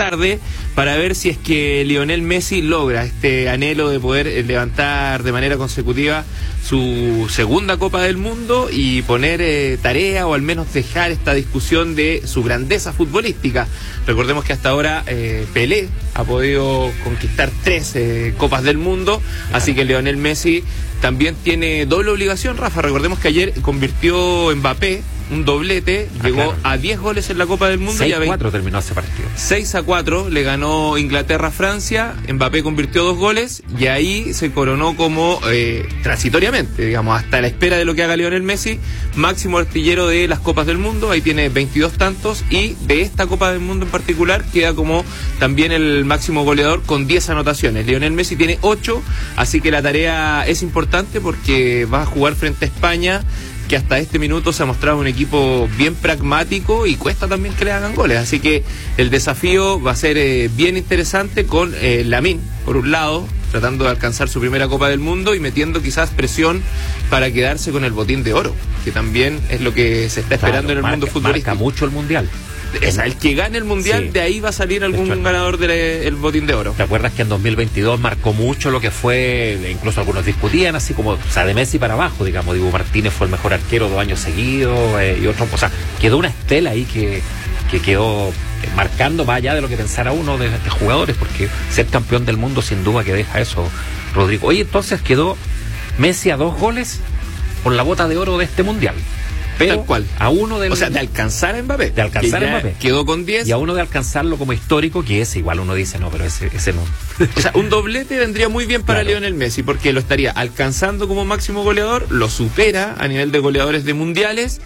tarde para ver si es que Lionel Messi logra este anhelo de poder levantar de manera consecutiva su segunda Copa del Mundo y poner tarea o al menos dejar esta discusión de su grandeza futbolística. Recordemos que hasta ahora Pelé ha podido conquistar 3 Copas del Mundo, así que Lionel Messi también tiene doble obligación, Rafa. Recordemos que ayer convirtió Mbappé un doblete, llegó a 10 goles en la Copa del Mundo. 6-4 terminó ese partido. 6-4 le ganó Inglaterra a Francia, Mbappé convirtió 2 goles y ahí se coronó como transitoriamente, digamos, hasta la espera de lo que haga Lionel Messi, máximo artillero de las Copas del Mundo. Ahí tiene 22 tantos y de esta Copa del Mundo en particular queda como también el máximo goleador con 10 anotaciones. Lionel Messi tiene 8, así que la tarea es importante porque va a jugar frente a España, que hasta este minuto se ha mostrado un equipo bien pragmático y cuesta también que le hagan goles, así que el desafío va a ser bien interesante con Lamine, por un lado, tratando de alcanzar su primera Copa del Mundo y metiendo quizás presión para quedarse con el botín de oro, que también es lo que se está esperando en el mundo futbolístico. Marca mucho el Mundial. El que gane el Mundial, sí, de ahí va a salir algún ganador del botín de oro. ¿Te acuerdas que en 2022 marcó mucho lo que fue, incluso algunos discutían así como, o sea, de Messi para abajo, digamos, Dibu Martínez fue el mejor arquero 2 años seguidos y otros, o sea, quedó una estela ahí que quedó marcando más allá de lo que pensara uno de jugadores, porque ser campeón del mundo sin duda que deja eso, Rodrigo. Oye, entonces quedó Messi a 2 goles por la bota de oro de este Mundial. Pero tal cual. A uno de alcanzar a Mbappé. De alcanzar a Mbappé. Quedó con 10. Y a uno de alcanzarlo como histórico, que ese igual uno dice, no, pero ese no. O sea, un doblete vendría muy bien para Lionel Messi, porque lo estaría alcanzando como máximo goleador, lo supera a nivel de goleadores de mundiales,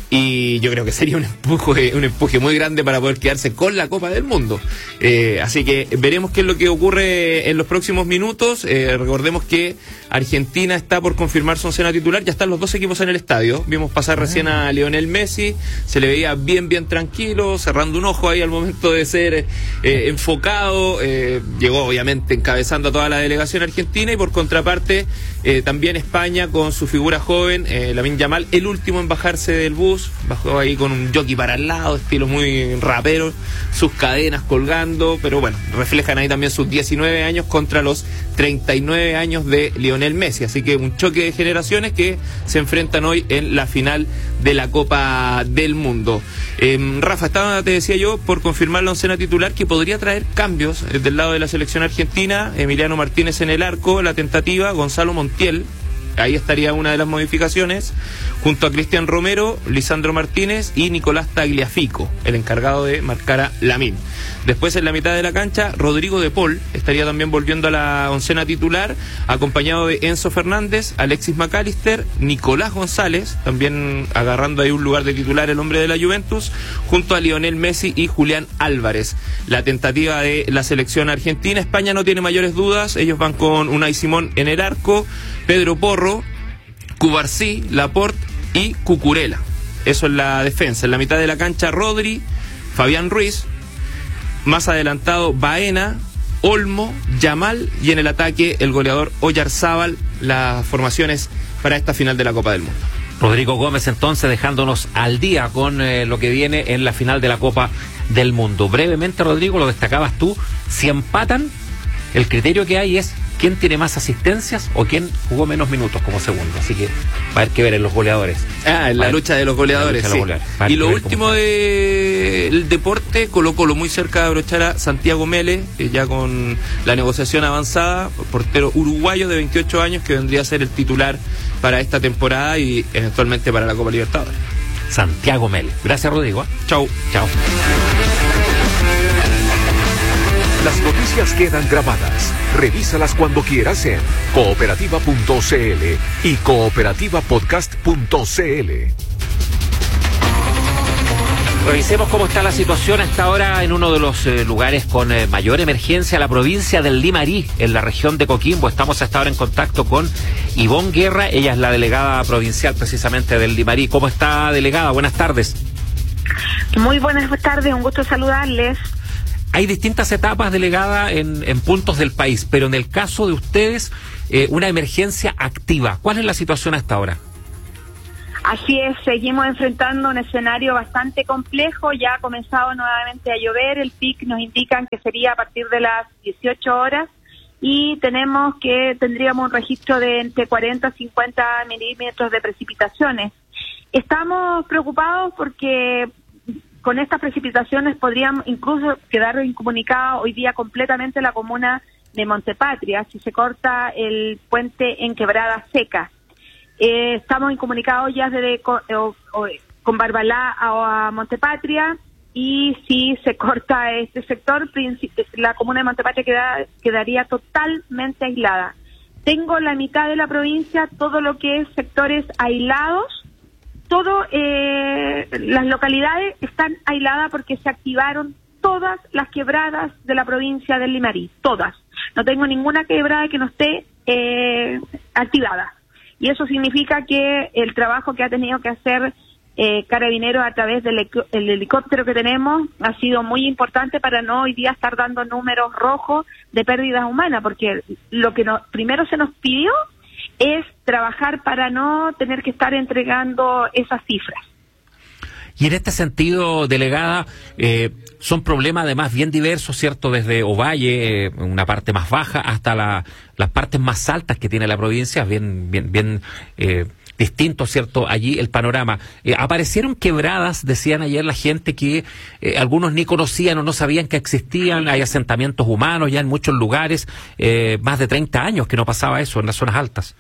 y yo creo que sería un empuje muy grande para poder quedarse con la Copa del Mundo. Así que veremos qué es lo que ocurre en los próximos minutos. Recordemos que Argentina está por confirmar su oncena titular, ya están los 2 equipos en el estadio. Vimos pasar recién a Lionel Messi, se le veía bien tranquilo, cerrando un ojo ahí al momento de ser enfocado. Llegó obviamente encabezando a toda la delegación argentina, y por contraparte también España con su figura joven, Lamine Yamal, el último en bajarse del bus. Bajó ahí con un jockey para el lado, estilo muy rapero, sus cadenas colgando, pero bueno, reflejan ahí también sus 19 años contra los 39 años de Lionel Messi, así que un choque de generaciones que se enfrentan hoy en la final de la Copa del Mundo. Rafa, te decía yo, por confirmar la oncena titular, que podría traer cambios del lado de la selección argentina. Emiliano Martínez en el arco, la tentativa, Gonzalo Montiel, ahí estaría una de las modificaciones, junto a Cristian Romero, Lisandro Martínez y Nicolás Tagliafico, el encargado de marcar a Lamine. Después, en la mitad de la cancha, Rodrigo de Paul estaría también volviendo a la oncena titular, acompañado de Enzo Fernández, Alexis McAllister, Nicolás González, también agarrando ahí un lugar de titular el hombre de la Juventus, junto a Lionel Messi y Julián Álvarez. La tentativa de la selección argentina, España no tiene mayores dudas, ellos van con Unai Simón en el arco, Pedro Porro, Cubarsí, Laporte y Cucurella. Eso es la defensa. En la mitad de la cancha, Rodri, Fabián Ruiz, más adelantado Baena, Olmo, Yamal, y en el ataque el goleador Oyarzábal. Las formaciones para esta final de la Copa del Mundo. Rodrigo Gómez entonces dejándonos al día con lo que viene en la final de la Copa del Mundo. Brevemente, Rodrigo, lo destacabas tú, si empatan, el criterio que hay es quién tiene más asistencias o quién jugó menos minutos como segundo. Así que va a haber que ver en los goleadores. En la lucha de los goleadores, sí. Y lo último del deporte, Colo-Colo muy cerca de abrochar a Santiago Mele, ya con la negociación avanzada, portero uruguayo de 28 años que vendría a ser el titular para esta temporada y eventualmente para la Copa Libertadores. Santiago Mele. Gracias, Rodrigo. Chau. Las noticias quedan grabadas. Revísalas cuando quieras en cooperativa.cl y cooperativapodcast.cl. Revisemos cómo está la situación hasta ahora en uno de los lugares con mayor emergencia, la provincia del Limarí, en la región de Coquimbo. Estamos hasta ahora en contacto con Ivonne Guerra, ella es la delegada provincial precisamente del Limarí. ¿Cómo está, delegada? Buenas tardes. Muy buenas tardes, un gusto saludarles. Hay distintas etapas, delegada, en puntos del país, pero en el caso de ustedes, una emergencia activa. ¿Cuál es la situación hasta ahora? Así es, seguimos enfrentando un escenario bastante complejo. Ya ha comenzado nuevamente a llover. El PIC nos indican que sería a partir de las 18 horas y tendríamos un registro de entre 40 y 50 milímetros de precipitaciones. Estamos preocupados porque con estas precipitaciones podrían incluso quedar incomunicada hoy día completamente la comuna de Montepatria si se corta el puente en Quebrada Seca. Estamos incomunicados ya desde con Barbalá a Montepatria, y si se corta este sector, la comuna de Montepatria quedaría totalmente aislada. Tengo la mitad de la provincia, todo lo que es sectores aislados, las localidades están aisladas porque se activaron todas las quebradas de la provincia del Limarí, todas. No tengo ninguna quebrada que no esté activada. Y eso significa que el trabajo que ha tenido que hacer Carabineros a través del helicóptero que tenemos ha sido muy importante para no hoy día estar dando números rojos de pérdidas humanas, porque lo que primero se nos pidió es trabajar para no tener que estar entregando esas cifras. Y en este sentido, delegada, son problemas además bien diversos, ¿cierto? Desde Ovalle, una parte más baja, hasta las partes más altas que tiene la provincia, bien distinto, ¿cierto? Allí el panorama. Aparecieron quebradas, decían ayer la gente, que algunos ni conocían o no sabían que existían. Hay asentamientos humanos ya en muchos lugares, más de 30 años que no pasaba eso en las zonas altas.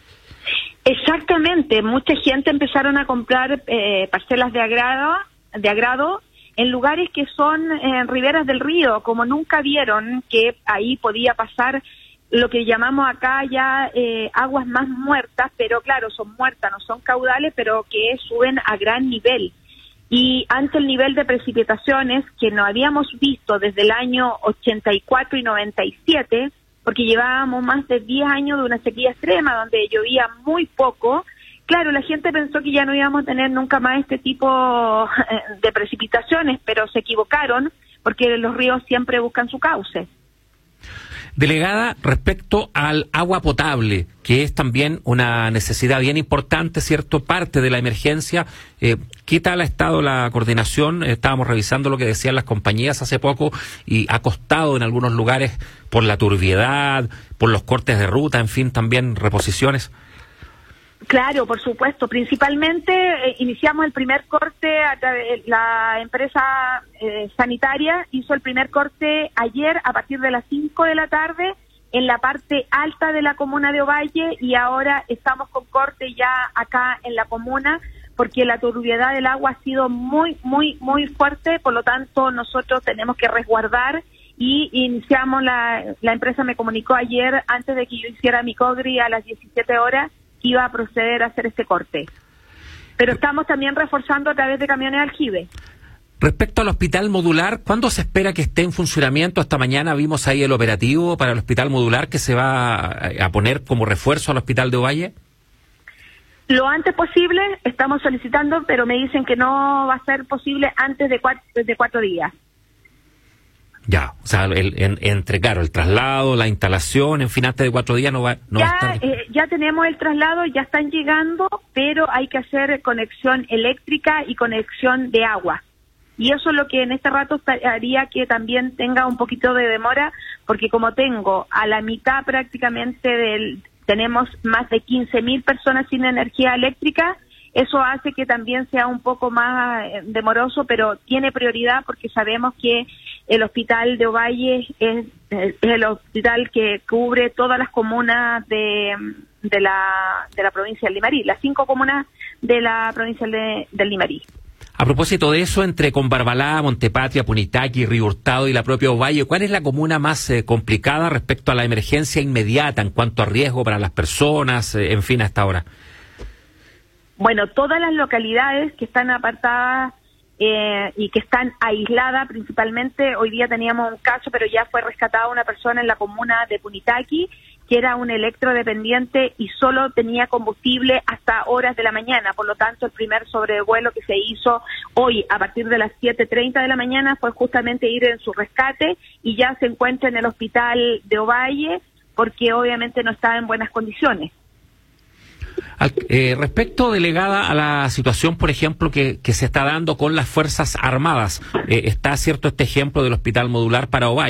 Exactamente, mucha gente empezaron a comprar parcelas de agrado en lugares que son riberas del río, como nunca vieron que ahí podía pasar lo que llamamos acá ya aguas más muertas, pero claro, son muertas, no son caudales, pero que suben a gran nivel. Y ante el nivel de precipitaciones que no habíamos visto desde el año 84 y 97, porque llevábamos más de 10 años de una sequía extrema donde llovía muy poco, claro, la gente pensó que ya no íbamos a tener nunca más este tipo de precipitaciones, pero se equivocaron porque los ríos siempre buscan su cauce. Delegada, respecto al agua potable, que es también una necesidad bien importante, ¿cierto? Parte de la emergencia. ¿Qué tal ha estado la coordinación? Estábamos revisando lo que decían las compañías hace poco y ha costado en algunos lugares por la turbiedad, por los cortes de ruta, en fin, también reposiciones. Claro, por supuesto. Principalmente iniciamos el primer corte a través la empresa sanitaria hizo el primer corte ayer a partir de las 5 de la tarde en la parte alta de la comuna de Ovalle, y ahora estamos con corte ya acá en la comuna porque la turbiedad del agua ha sido muy fuerte, por lo tanto nosotros tenemos que resguardar y iniciamos la empresa me comunicó ayer antes de que yo hiciera mi cogri a las 17 horas iba a proceder a hacer este corte. Pero estamos también reforzando a través de camiones de aljibe. Respecto al hospital modular, ¿cuándo se espera que esté en funcionamiento? Esta mañana vimos ahí el operativo para el hospital modular que se va a poner como refuerzo al hospital de Ovalle. Lo antes posible, estamos solicitando, pero me dicen que no va a ser posible antes de 4 días. Ya, o sea, claro, el traslado, la instalación, en fin, antes de 4 días no va a estar. Ya tenemos el traslado, ya están llegando, pero hay que hacer conexión eléctrica y conexión de agua. Y eso es lo que en este rato haría que también tenga un poquito de demora, porque como tengo a la mitad prácticamente tenemos más de 15.000 personas sin energía eléctrica, eso hace que también sea un poco más demoroso, pero tiene prioridad porque sabemos que el hospital de Ovalle es el hospital que cubre todas las comunas de la provincia del Limarí, las 5 comunas de la provincia del Limarí. A propósito de eso, entre Barbalá, Montepatria, Punitaqui, Río Hurtado y la propia Ovalle, ¿cuál es la comuna más complicada respecto a la emergencia inmediata en cuanto a riesgo para las personas, en fin, hasta ahora? Bueno, todas las localidades que están apartadas y que están aisladas principalmente, hoy día teníamos un caso, pero ya fue rescatada una persona en la comuna de Punitaqui, que era un electrodependiente y solo tenía combustible hasta horas de la mañana. Por lo tanto, el primer sobrevuelo que se hizo hoy a partir de las 7:30 de la mañana fue justamente ir en su rescate, y ya se encuentra en el hospital de Ovalle porque obviamente no estaba en buenas condiciones. Respecto, delegada, a la situación, por ejemplo, que se está dando con las Fuerzas Armadas, está cierto este ejemplo del Hospital Modular para Ovalle,